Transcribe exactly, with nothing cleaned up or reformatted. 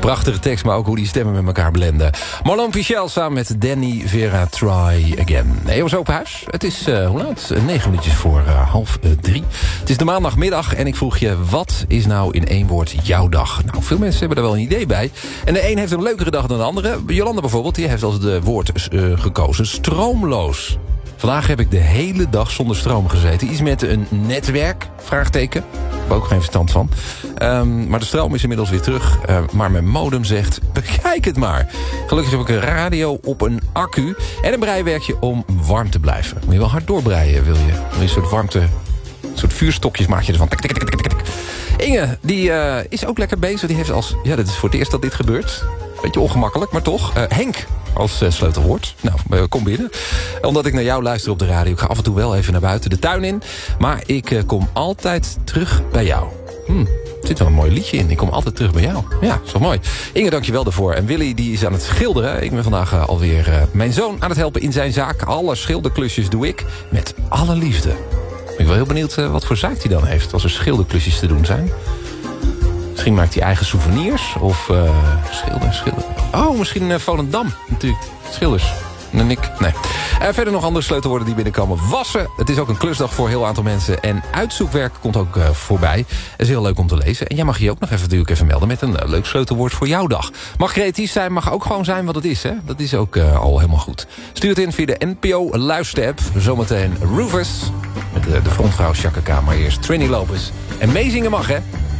Prachtige tekst, maar ook hoe die stemmen met elkaar blenden. Marlon Pichel samen met Danny Vera, Try Again. Nee, was open huis. Het is, uh, hoe laat? Negen minuutjes voor uh, half uh, drie. Het is de maandagmiddag en ik vroeg je, wat is nou in één woord jouw dag? Nou, veel mensen hebben er wel een idee bij. En de een heeft een leukere dag dan de andere. Jolanda bijvoorbeeld, die heeft als de woord uh, gekozen stroomloos. Vandaag heb ik de hele dag zonder stroom gezeten. Iets met een netwerk, vraagteken. Ik heb ook geen verstand van. Um, maar de stroom is inmiddels weer terug. Uh, maar mijn modem zegt, bekijk het maar. Gelukkig heb ik een radio op een accu. En een breiwerkje om warm te blijven. Moet je wel hard doorbreien, wil je. Wil je een soort warmte, een soort vuurstokjes maak je ervan. Tik, tik, tik, tik, tik. Inge, die uh, is ook lekker bezig. Die heeft als, ja, dit is voor het eerst dat dit gebeurt. Beetje ongemakkelijk, maar toch. Uh, Henk als uh, sleutelwoord. Nou, uh, kom binnen. Omdat ik naar jou luister op de radio. Ik ga af en toe wel even naar buiten de tuin in. Maar ik uh, kom altijd terug bij jou. Hm, er zit wel een mooi liedje in. Ik kom altijd terug bij jou. Ja, zo mooi. Inge, dankjewel daarvoor. En Willy die is aan het schilderen. Ik ben vandaag uh, alweer uh, mijn zoon aan het helpen in zijn zaak. Alle schilderklusjes doe ik met alle liefde. Ik ben wel heel benieuwd uh, wat voor zaak hij dan heeft. Als er schilderklusjes te doen zijn. Misschien maakt hij eigen souvenirs. Of uh, schilder, schilder. Oh, misschien uh, Volendam natuurlijk. Schilders. En ik, nee. Uh, verder nog andere sleutelwoorden die binnenkomen. Wassen. Het is ook een klusdag voor een heel aantal mensen. En uitzoekwerk komt ook uh, voorbij. Het is heel leuk om te lezen. En jij mag je ook nog even, natuurlijk even melden met een uh, leuk sleutelwoord voor jouw dag. Mag creatief zijn, mag ook gewoon zijn wat het is. Hè? Dat is ook uh, al helemaal goed. Stuur het in via de N P O luisterapp. Zometeen Rufus. Met uh, de frontvrouw Chaka K. Maar eerst Trini Lopez. En meezingen mag, hè?